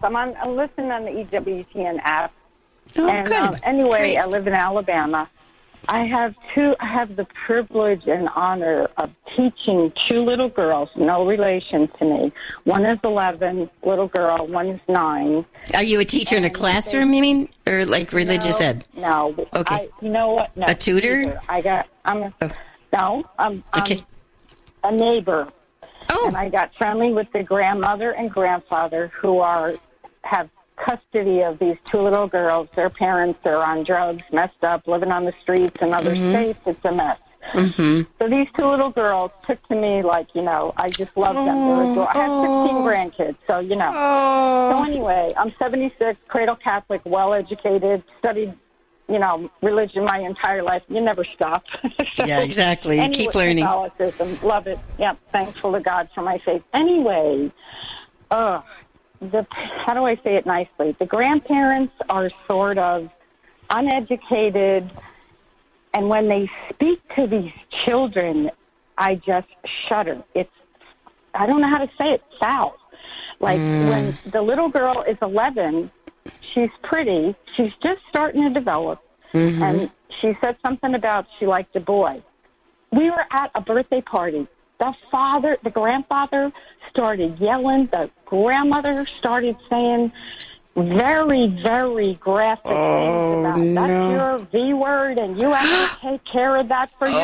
I'm listening on the EWTN app. Oh, and good. Anyway, Great. I live in Alabama. I have the privilege and honor of teaching two little girls, no relation to me. One is 11, little girl. One is 9. Are you a teacher in a classroom, you mean? Or like religious ed? No. Okay. You know what? No. A tutor? I'm Okay. a neighbor. Oh. And I got friendly with the grandmother and grandfather who have custody of these two little girls. Their parents are on drugs, messed up, living on the streets in other states. It's a mess. Mm-hmm. So these two little girls took to me like, I just love them. I have 16 grandkids, so, So anyway, I'm 76, cradle Catholic, well-educated, studied, religion my entire life. You never stop. So, yeah, exactly. anyway, keep learning. Catholicism, love it. Yep, thankful to God for my faith. Anyway, how do I say it nicely? The grandparents are sort of uneducated, and when they speak to these children, I just shudder. I don't know how to say it, foul. Like when the little girl is 11, she's pretty, she's just starting to develop, and she said something about she liked a boy. We were at a birthday party. The grandfather started yelling. The grandmother started saying very, very graphic things about that's your V word, and you have to take care of that for your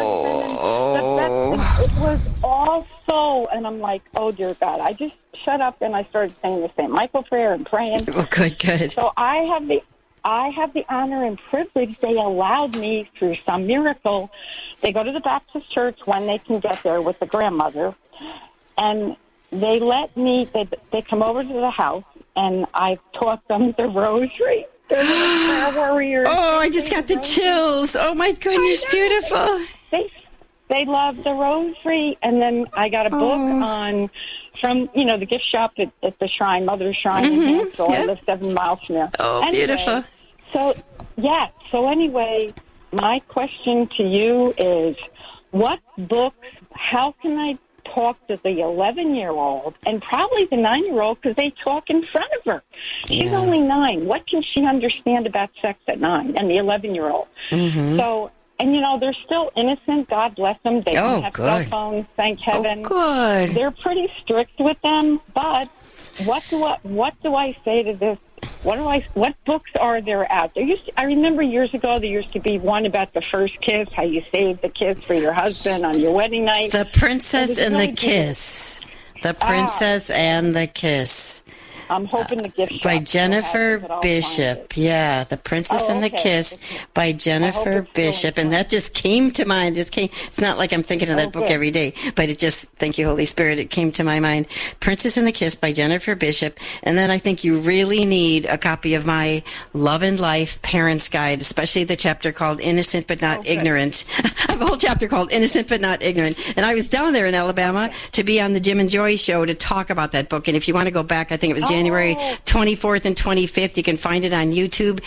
husband. It was awful, and I'm like, oh dear God! I just shut up and I started saying the St. Michael prayer and praying. Oh, good. So I have the honor and privilege. They allowed me through some miracle. They go to the Baptist church when they can get there with the grandmother, and they let me. They come over to the house, and I've taught them the rosary. They're little prayer warriors. Oh, I just got the chills. Oh my goodness, beautiful. They love the rosary, and then I got a book from the gift shop at the Shrine, Mother's Shrine in Hansel. I live 7 miles from there. Oh, anyway, beautiful. So anyway, my question to you is, what books, how can I talk to the 11-year-old and probably the 9-year-old, because they talk in front of her. She's only 9. What can she understand about sex at 9 and the 11-year-old? So, and they're still innocent. God bless them. They don't have cell phones, thank heaven. Oh, good. They're pretty strict with them, but what do I say to this? What books are there out there? I remember years ago there used to be one about the first kiss, how you save the kiss for your husband on your wedding night. The Princess and the Kiss. The Princess and the Kiss. I'm hoping the gift shop by Jennifer Bishop. Yeah, The Princess and the Kiss by Jennifer Bishop. And that just came to mind. It's not like I'm thinking of that book every day, but it just, thank you, Holy Spirit, it came to my mind. Princess and the Kiss by Jennifer Bishop. And then I think you really need a copy of my Love and Life Parents Guide, especially the chapter called Innocent But Not Ignorant. I have a whole chapter called Innocent But Not Ignorant. And I was down there in Alabama to be on the Jim and Joy show to talk about that book. And if you want to go back, I think it was January 24th and 25th. You can find it on YouTube.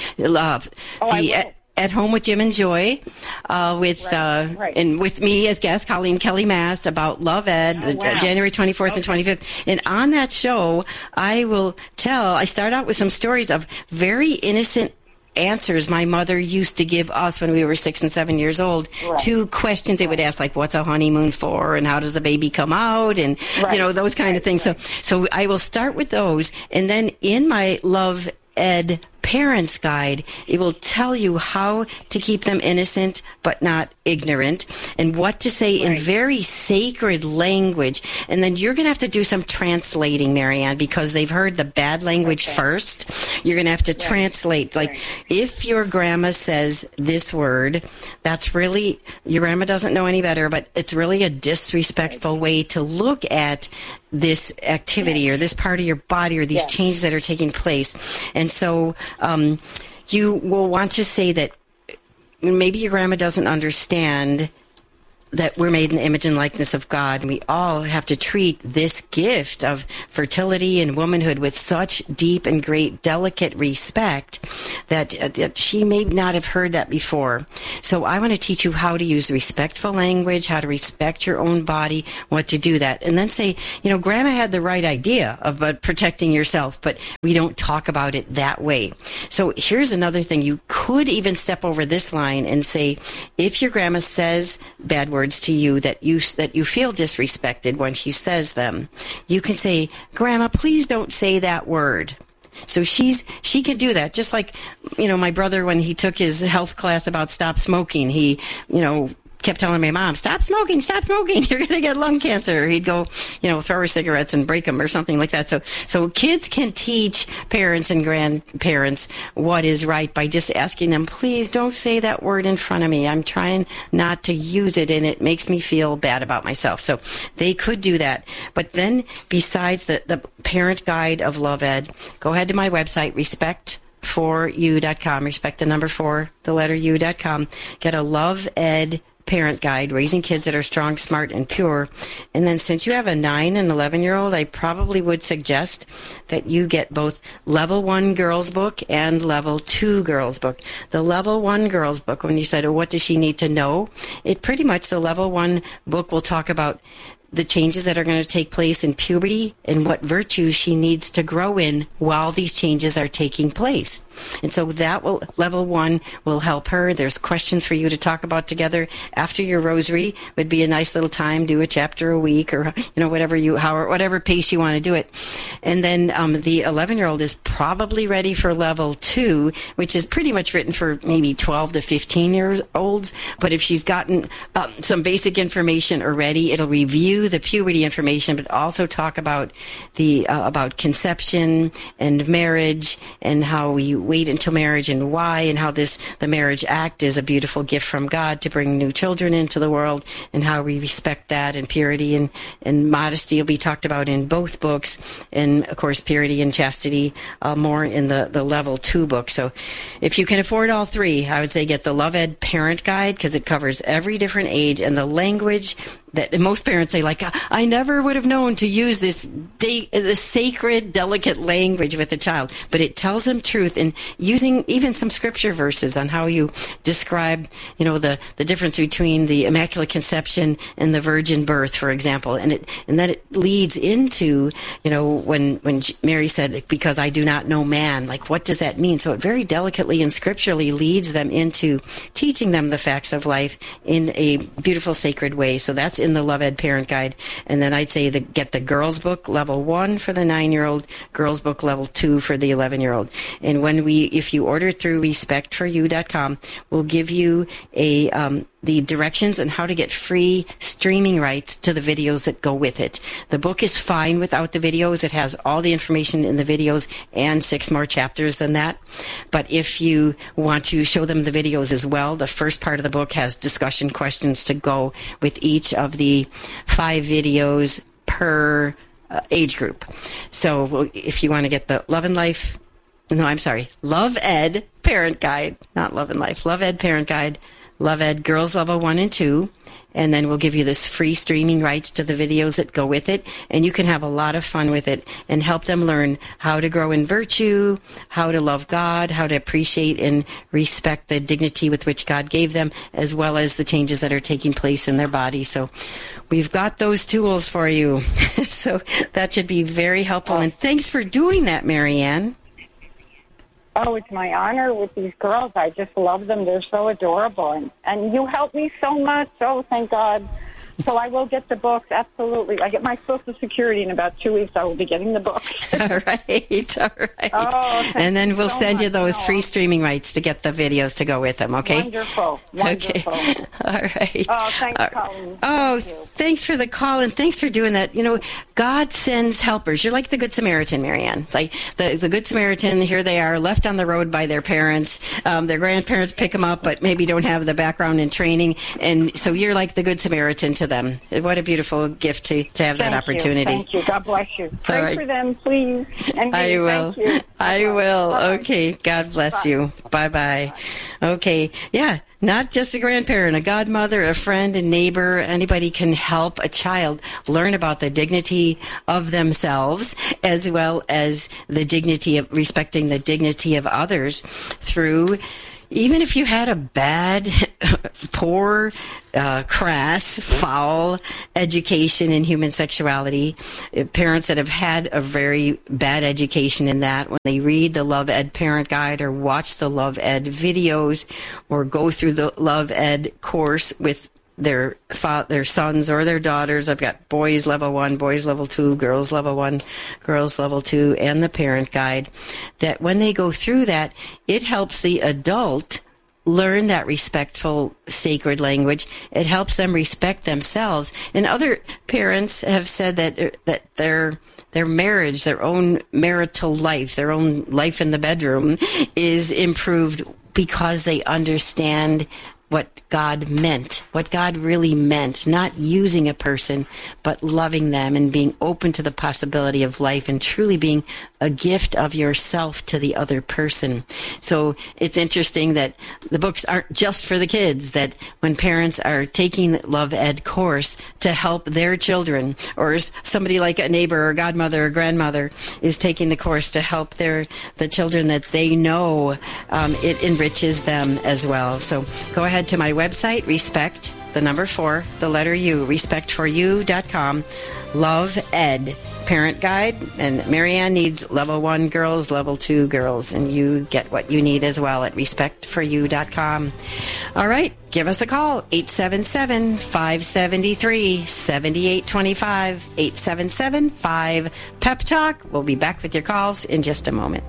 At Home with Jim and Joy, and with me as guest, Colleen Kelly Mast, about Love Ed, January 24th and 25th. And on that show, I start out with some stories of very innocent answers my mother used to give us when we were 6 and 7 years old to questions they would ask, like, what's a honeymoon for, and how does the baby come out, and those kind of things. So I will start with those, and then in my Love Ed Parents Guide, it will tell you how to keep them innocent but not ignorant, and what to say in very sacred language. And then you're going to have to do some translating, Marianne, because they've heard the bad language first. You're going to have to translate. Like, if your grandma says this word, that's really, your grandma doesn't know any better, but it's really a disrespectful way to look at this activity or this part of your body or these changes that are taking place. And so you will want to say that maybe your grandma doesn't understand that we're made in the image and likeness of God. And we all have to treat this gift of fertility and womanhood with such deep and great delicate respect that she may not have heard that before. So I want to teach you how to use respectful language, how to respect your own body, what to do that. And then say, Grandma had the right idea about protecting yourself, but we don't talk about it that way. So here's another thing. You could even step over this line and say, if your grandma says bad words to you that you feel disrespected when she says them, you can say, Grandma, please don't say that word. So she can do that. Just like, my brother, when he took his health class about stop smoking, he, kept telling my mom, stop smoking, you're going to get lung cancer. He'd go, throw her cigarettes and break them or something like that. So kids can teach parents and grandparents what is right by just asking them, please don't say that word in front of me. I'm trying not to use it and it makes me feel bad about myself. So they could do that. But then besides the parent guide of Love Ed, go ahead to my website, respect4u.com, respect the number 4, the letter u.com. Get a Love Ed parent guide, raising kids that are strong, smart, and pure. And then since you have a 9 and 11-year-old, I probably would suggest that you get both level 1 girls book and level 2 girls book. The level 1 girls book, when you said, what does she need to know? It pretty much, the level 1 book will talk about the changes that are going to take place in puberty and what virtues she needs to grow in while these changes are taking place. And so level 1 will help her. There's questions for you to talk about together. After your rosary would be a nice little time, do a chapter a week or, whatever pace you want to do it. And then the 11-year-old is probably ready for level 2, which is pretty much written for maybe 12 to 15-year-olds. But if she's gotten some basic information already, it'll review the puberty information, but also talk about about conception and marriage and how we wait until marriage and why, and how the Marriage Act is a beautiful gift from God to bring new children into the world, and how we respect that, and purity and modesty will be talked about in both books, and of course purity and chastity more in the level 2 book. So if you can afford all 3, I would say get the Love Ed parent guide, because it covers every different age, and the language that most parents say, like, I never would have known to use this sacred, delicate language with a child. But it tells them truth, and using even some scripture verses on how you describe, the difference between the Immaculate Conception and the virgin birth, for example. And that it leads into, when Mary said, because I do not know man, like, what does that mean? So it very delicately and scripturally leads them into teaching them the facts of life in a beautiful, sacred way. So that's in the Love Ed parent guide. And then I'd say get the girls book level 1 for the 9-year-old, girls book level 2 for the 11-year-old. And if you order through respect4u.com, we'll give you the directions on how to get free streaming rights to the videos that go with it. The book is fine without the videos. It has all the information in the videos and 6 more chapters than that. But if you want to show them the videos as well, the first part of the book has discussion questions to go with each of the 5 videos per age group. So if you want to get the Love Ed parent guide, not Love and Life, Love Ed parent guide, Love Ed Girls Level 1 and 2, and then we'll give you this free streaming rights to the videos that go with it, and you can have a lot of fun with it and help them learn how to grow in virtue, how to love God, how to appreciate and respect the dignity with which God gave them, as well as the changes that are taking place in their body. So we've got those tools for you. So that should be very helpful, and thanks for doing that, Marianne. Oh, it's my honor with these girls. I just love them. They're so adorable. And you help me so much. Oh, thank God. So I will get the books, absolutely. I get my Social Security in about 2 weeks. I will be getting the books. All right. Oh, and then we'll send you those free streaming rights to get the videos to go with them, okay? Wonderful. Okay. All right. Oh, thanks, Colleen. Thanks for the call, and thanks for doing that. God sends helpers. You're like the Good Samaritan, Marianne. Like the Good Samaritan, here they are, left on the road by their parents. Their grandparents pick them up, but maybe don't have the background and training. And so you're like the Good Samaritan to them. What a beautiful gift to have that opportunity. Thank you. God bless you. Pray for them, please. And I will. Thank you. I will. Bye. Okay. God bless you. Bye-bye. Okay. Yeah. Not just a grandparent, a godmother, a friend, a neighbor. Anybody can help a child learn about the dignity of themselves, as well as the dignity of respecting the dignity of others through, even if you had a bad, poor, crass, foul education in human sexuality, parents that have had a very bad education in that, when they read the Love Ed Parent Guide or watch the Love Ed videos or go through the Love Ed course with their sons or their daughters. I've got boys level 1, boys level 2, girls level 1, girls level 2, and the parent guide, that when they go through that, it helps the adult learn that respectful, sacred language. It helps them respect themselves. And other parents have said that their marriage, their own marital life, their own life in the bedroom is improved because they understand what God meant, what God really meant, not using a person, but loving them and being open to the possibility of life and truly being a gift of yourself to the other person. So it's interesting that the books aren't just for the kids, that when parents are taking the Love Ed course to help their children, or somebody like a neighbor or godmother or grandmother is taking the course to help the children that they know, it enriches them as well. So go ahead to my website, Respect, the number 4, the letter U, respectforyou.com, Love Ed Parent Guide, and Marianne needs level 1 girls, level 2 girls, and you get what you need as well at respectforyou.com. All right, give us a call, 877-573-7825, 877-5-PEP-TALK. We'll be back with your calls in just a moment.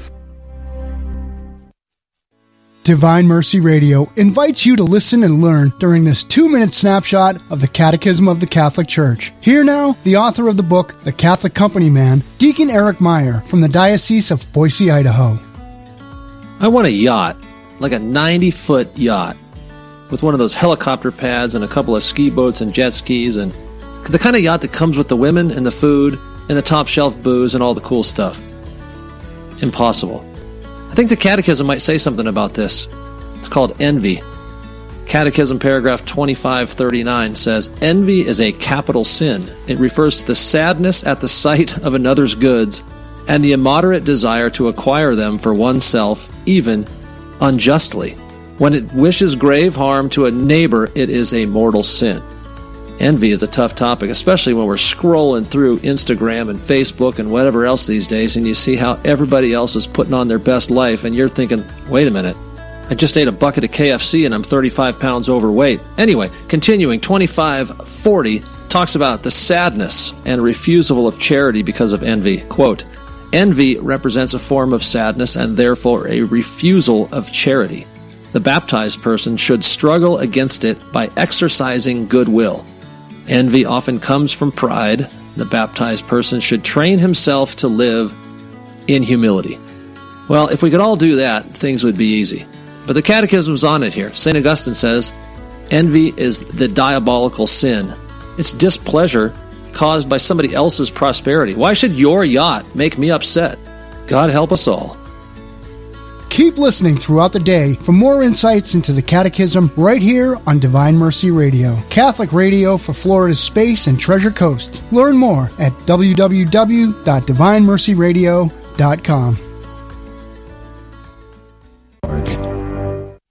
Divine Mercy Radio invites you to listen and learn during this 2-minute snapshot of the Catechism of the Catholic Church. Here now, the author of the book, The Catholic Company Man, Deacon Eric Meyer from the Diocese of Boise, Idaho. I want a yacht, like a 90-foot yacht, with one of those helicopter pads and a couple of ski boats and jet skis, and the kind of yacht that comes with the women and the food and the top shelf booze and all the cool stuff. Impossible. I think the Catechism might say something about this. It's called envy. Catechism paragraph 2539 says, envy is a capital sin. It refers to the sadness at the sight of another's goods and the immoderate desire to acquire them for oneself, even unjustly. When it wishes grave harm to a neighbor, it is a mortal sin. Envy is a tough topic, especially when we're scrolling through Instagram and Facebook and whatever else these days, and you see how everybody else is putting on their best life, and you're thinking, wait a minute, I just ate a bucket of KFC and I'm 35 pounds overweight. Anyway, continuing, 2540 talks about the sadness and refusal of charity because of envy. Quote, envy represents a form of sadness and therefore a refusal of charity. The baptized person should struggle against it by exercising goodwill. Envy often comes from pride. The baptized person should train himself to live in humility. Well, if we could all do that, things would be easy. But the Catechism's on it here. St. Augustine says, envy is the diabolical sin. It's displeasure caused by somebody else's prosperity. Why should your yacht make me upset? God help us all. Keep listening throughout the day for more insights into the Catechism right here on Divine Mercy Radio, Catholic radio for Florida's Space and Treasure Coast. Learn more at www.divinemercyradio.com.